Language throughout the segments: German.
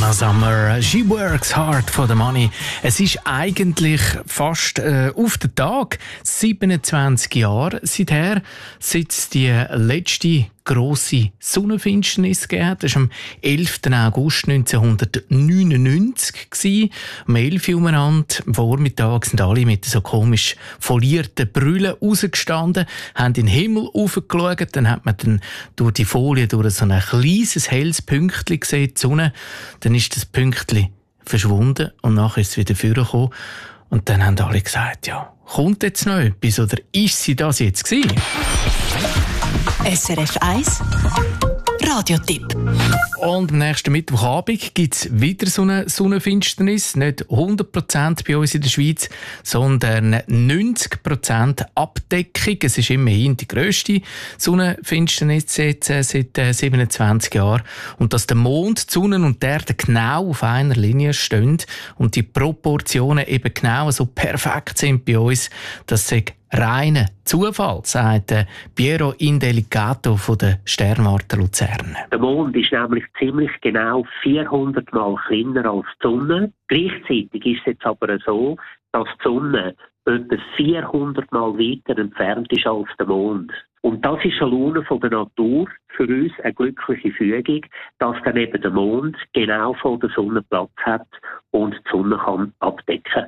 Donna Summer, she works hard for the money. Es ist eigentlich fast auf den Tag 27 Jahre seither, seit es die letzte grosse Sonnenfinsternis gegeben hat. Das war am 11. August 1999. Um 11 Uhr am Vormittag sind alle mit so komisch folierten Brüllen rausgestanden, haben in den Himmel raufgeschaut, dann hat man dann durch die Folie durch so ein kleines, helles Pünktchen gesehen, die Sonne. Dann ist das Pünktchen verschwunden und nachher ist es wieder vorgekommen. Und dann haben alle gesagt, ja, kommt jetzt noch etwas oder ist sie das jetzt gewesen? SRF 1 Radiotipp. Und am nächsten Mittwochabend gibt es wieder so eine Sonnenfinsternis. Nicht 100% bei uns in der Schweiz, sondern 90% Abdeckung. Es ist immerhin die grösste Sonnenfinsternis jetzt, seit 27 Jahren. Und dass der Mond, die Sonne und die Erde genau auf einer Linie stehen und die Proportionen eben genau so perfekt sind bei uns, das sagt reiner Zufall, sagt Piero Indelicato von der Sternwarte Luzern. Der Mond ist nämlich ziemlich genau 400 Mal kleiner als die Sonne. Gleichzeitig ist es jetzt aber so, dass die Sonne etwa 400 Mal weiter entfernt ist als der Mond. Und das ist eine Laune von der Natur, für uns eine glückliche Fügung, dass dann eben der Mond genau vor der Sonne Platz hat und die Sonne kann abdecken.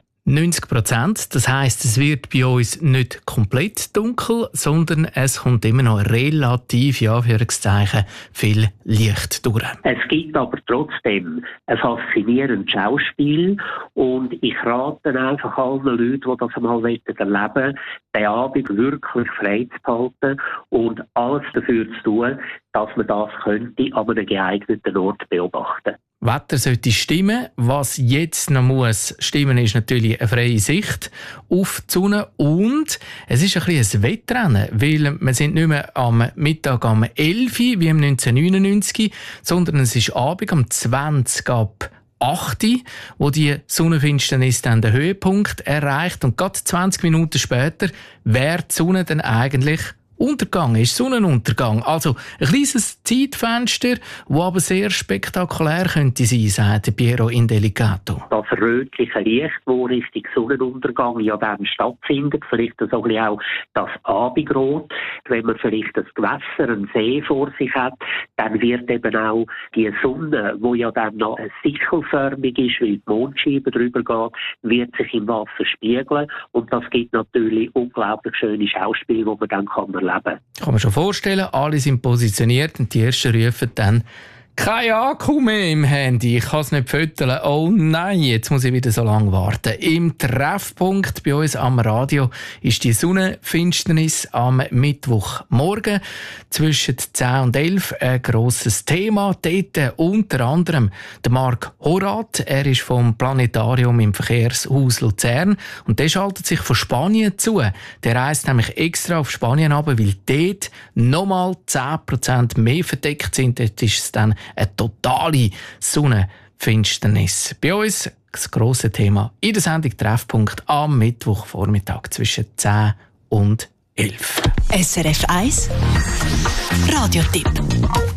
90%, das heisst, es wird bei uns nicht komplett dunkel, sondern es kommt immer noch relativ, ja, für Anführungszeichen, viel Licht durch. Es gibt aber trotzdem ein faszinierendes Schauspiel und ich rate einfach allen Leuten, die das einmal erleben wollen, den Abend wirklich frei zu behalten und alles dafür zu tun, dass man das könnte an einem geeigneten Ort beobachten. Wetter sollte stimmen. Was jetzt noch muss stimmen, ist natürlich eine freie Sicht auf die Sonne. Und es ist ein bisschen ein Wettrennen, weil wir sind nicht mehr am Mittag um 11 Uhr wie im 1999, sondern es ist Abend um 20 ab 8 Uhr, wo die Sonnenfinsternis dann den Höhepunkt erreicht. Und gerade 20 Minuten später wäre die Sonne dann eigentlich Untergang, ist Sonnenuntergang. Also ein kleines Zeitfenster, das aber sehr spektakulär könnte sein, sagt Piero Indelicato. Das rötliche Licht, das Richtung Sonnenuntergang ja dann stattfindet, vielleicht so ein bisschen auch das Abendrot. Wenn man vielleicht ein Gewässer, einen See vor sich hat, dann wird eben auch die Sonne, die ja dann noch sichelförmig ist, weil die Mondscheibe drüber geht, wird sich im Wasser spiegeln. Und das gibt natürlich unglaublich schöne Schauspiele, die man dann erleben kann. Kann man schon vorstellen, alle sind positioniert und die Ersten rufen dann «Kein Akku mehr im Handy, ich kann es nicht füttern. Oh nein, jetzt muss ich wieder so lange warten.» Im Treffpunkt bei uns am Radio ist die Sonnenfinsternis am Mittwochmorgen zwischen 10 und 11 ein grosses Thema. Dort unter anderem der Marc Horath, er ist vom Planetarium im Verkehrshaus Luzern und der schaltet sich von Spanien zu. Der reist nämlich extra auf Spanien runter, weil dort nochmal 10% mehr verdeckt sind. Dort ist es dann eine totale Sonnenfinsternis. Bei uns das grosse Thema in der Sendung Treffpunkt am Mittwochvormittag zwischen 10 und 11. SRF 1 Radiotipp.